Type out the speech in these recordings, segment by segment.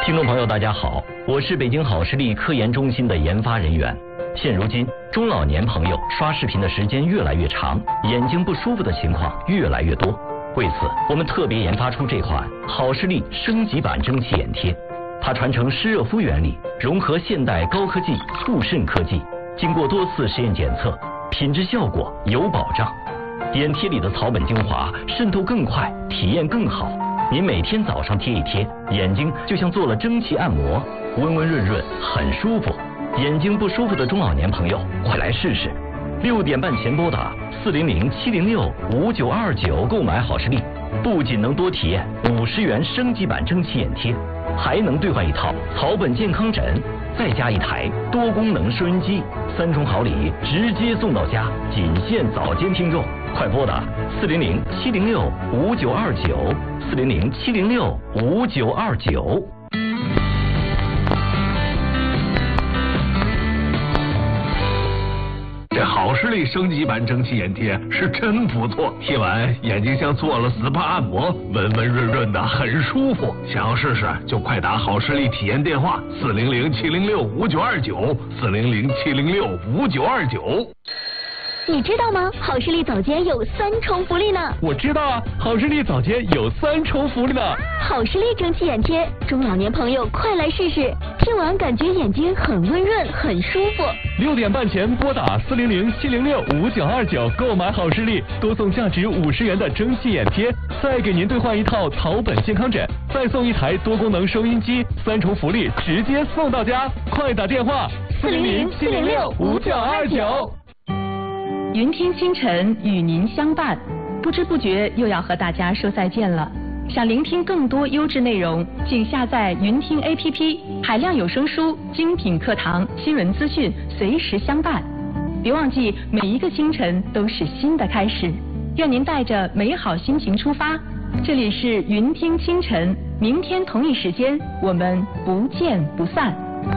听众朋友，大家好，我是北京好视力科研中心的研发人员。现如今，中老年朋友刷视频的时间越来越长，眼睛不舒服的情况越来越多。为此，我们特别研发出这款好视力升级版蒸汽眼贴。它传承湿热敷原理，融合现代高科技促渗科技，经过多次实验检测，品质效果有保障。眼贴里的草本精华渗透更快，体验更好。您每天早上贴一贴，眼睛就像做了蒸汽按摩，温温润润，很舒服。眼睛不舒服的中老年朋友，快来试试。6点半前拨打400-706-5929购买好视力，不仅能多体验50元升级版蒸汽眼贴，还能兑换一套草本健康枕，再加一台多功能收音机，3重好礼直接送到家，仅限早间听众。快拨打400-706-5929，400-706-5929。 这好视力升级版蒸汽眼贴是真不错，贴完眼睛像做了 SPA 按摩，温温润润的，很舒服。想要试试就快打好视力体验电话400-706-5929，400-706-5929。 你知道吗？好视力早间有3重福利呢。 我知道啊，好视力早间有3重福利呢。 好视力蒸汽眼贴，中老年朋友快来试试，贴完感觉眼睛很温润，很舒服。 6点半前拨打400-706-5929购买好视力，多送价值50元的蒸汽眼贴，再给您兑换一套草本健康枕，再送一台多功能收音机，3重福利直接送到家。快打电话400-706-5929。 云听清晨与您相伴，不知不觉又要和大家说再见了。想聆听更多优质内容，请下载云听 APP， 海量有声书、精品课堂、新闻资讯，随时相伴。别忘记，每一个清晨都是新的开始。愿您带着美好心情出发。这里是云听清晨，明天同一时间，我们不见不散。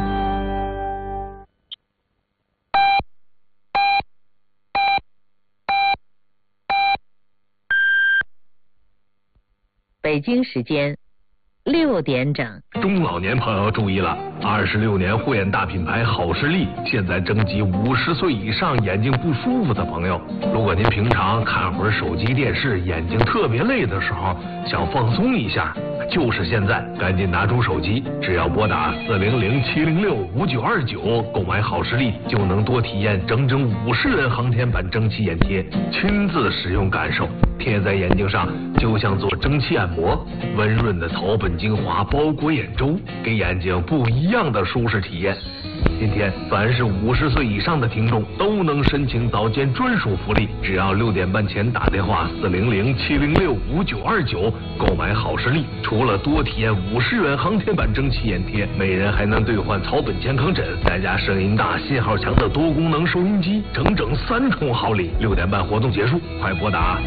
北京时间6点整。 中老年朋友注意了，26年护眼大品牌好视力现在征集50岁以上眼睛不舒服的朋友。如果您平常看会儿手机电视，眼睛特别累的时候，想放松一下，就是现在，赶紧拿出手机，只要拨打400-706-5929购买好视力，就能多体验整整50元航天版蒸汽眼贴，亲自使用感受，贴在眼睛上就像做蒸汽按摩，温润的草本精华包裹眼周，给眼睛不一样的舒适体验。今天凡是50岁以上的听众都能申请早间专属福利，只要6点半前打电话400-706-5929购买好视力，除了多体验50元航天版蒸汽眼贴，每人还能兑换草本健康枕，再加声音大、信号强的多功能收音机，整整3重好礼。6点半活动结束，快拨打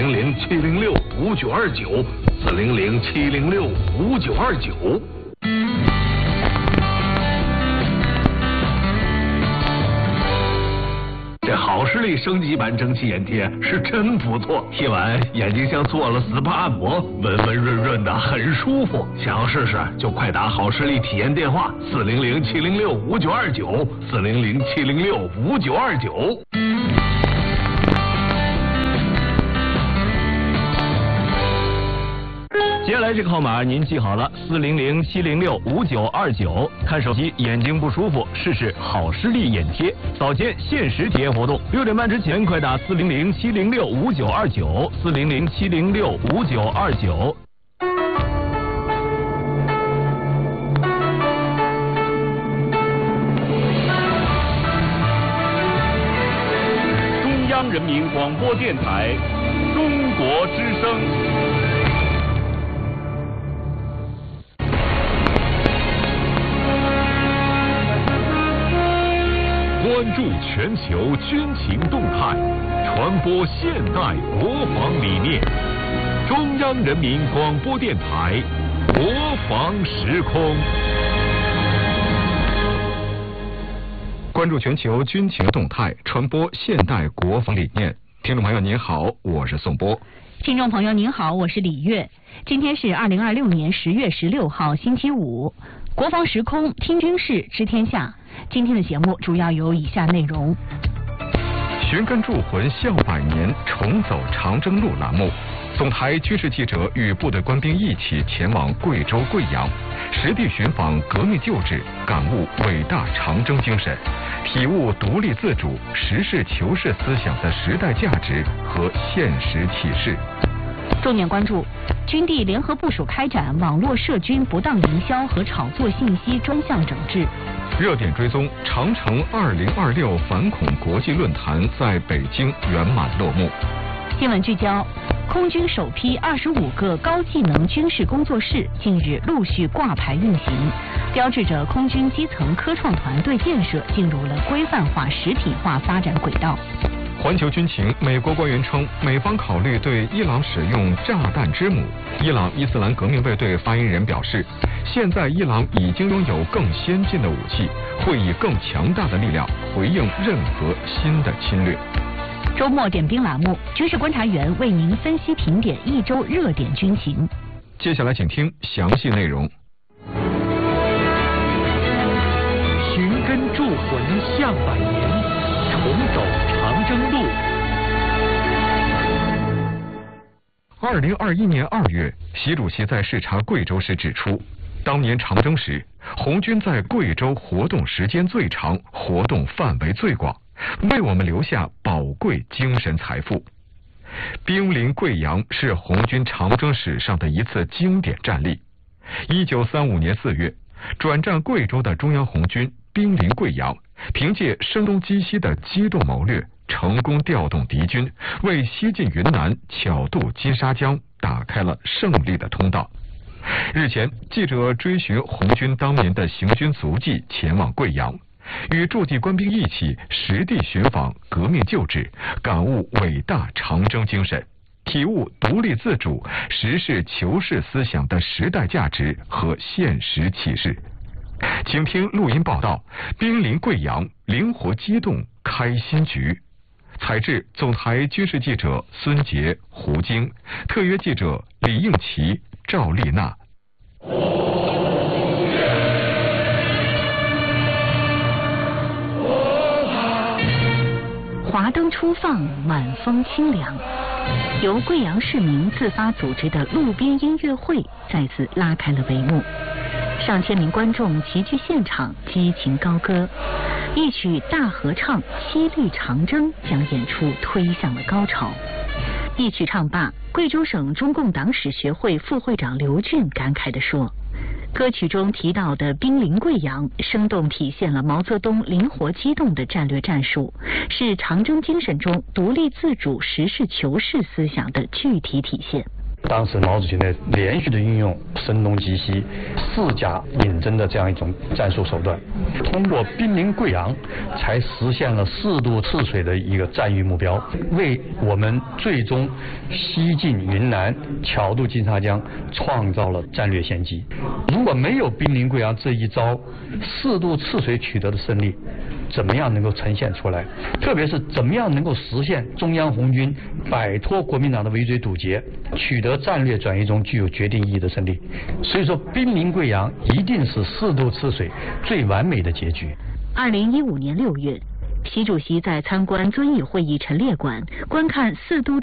400-706-5929，400-706-5929。这好视力升级版蒸汽眼贴是真不错，贴完眼睛像做了 SPA 按摩，温温润润的，很舒服。想要试试就快打好视力体验电话400-706-5929，400-706-5929。 接下来这个号码您记好了，400-706-5929。看手机眼睛不舒服，试试好视力眼贴，早间限时体验活动，6点半之前快打400-706-5929，400-706-5929。 中央人民广播电台，中国之声。关注全球军情动态，传播现代国防理念。中央人民广播电台，国防时空。 关注全球军情动态，传播现代国防理念。听众朋友您好，我是宋波。 听众朋友您好，我是李月。今天是2026年10月16号星期五，国防时空听军事知天下。今天的节目主要有以下内容： 寻根铸魂孝百年，重走长征路栏目。总台军事记者与部队官兵一起前往贵州贵阳，实地寻访革命旧址，感悟伟大长征精神，体悟独立自主、实事求是思想的时代价值和现实启示。 重点关注：军地联合部署开展网络涉军不当营销和炒作信息专项整治。 热点追踪：长城2026反恐国际论坛在北京圆满落幕。 新闻聚焦：空军首批25个高技能军事工作室近日陆续挂牌运行，标志着空军基层科创团队建设进入了规范化、实体化发展轨道。 环球军情，美国官员称，美方考虑对伊朗使用炸弹之母。伊朗伊斯兰革命卫队发言人表示，现在伊朗已经拥有更先进的武器，会以更强大的力量回应任何新的侵略。 周末点兵栏目，军事观察员为您分析评点一周热点军情。 接下来请听详细内容。 寻根铸魂向百年，重走长征路。 2021年2月，习主席在视察贵州时指出，当年长征时，红军在贵州活动时间最长，活动范围最广，为我们留下宝贵精神财富。兵临贵阳是红军长征史上的一次经典战例。1935年4月，转战贵州的中央红军兵临贵阳，凭借声东击西的机动谋略，成功调动敌军，为西进云南、巧渡金沙江打开了胜利的通道。日前，记者追寻红军当年的行军足迹，前往贵阳，与驻地官兵一起实地寻访革命旧址，感悟伟大长征精神，体悟独立自主、实事求是思想的时代价值和现实启示。请听录音报道：兵临贵阳，灵活机动开新局。采制总台军事记者孙杰、胡晶，特约记者李应奇、赵丽娜。 华灯初放，晚风清凉。由贵阳市民自发组织的路边音乐会再次拉开了帷幕，上千名观众齐聚现场，激情高歌，一曲大合唱《七律长征》将演出推向了高潮。一曲唱罢，贵州省中共党史学会副会长刘俊感慨地说，歌曲中提到的兵临贵阳，生动体现了毛泽东灵活机动的战略战术，是长征精神中独立自主、实事求是思想的具体体现。 当时毛主席呢连续的运用声东击西、四假引征的这样一种战术手段，通过兵临贵阳，才实现了4渡赤水的一个战役目标，为我们最终西进云南、巧渡金沙江创造了战略先机。如果没有兵临贵阳这一招，4渡赤水取得的胜利，怎么样能够呈现出来？特别是怎么样能够实现中央红军摆脱国民党的围追堵截，取得战略转移中具有决定意义的胜利。所以说，兵临贵阳一定是4渡赤水最完美的结局。 2015年6月，习主席在参观遵义会议陈列馆观看4渡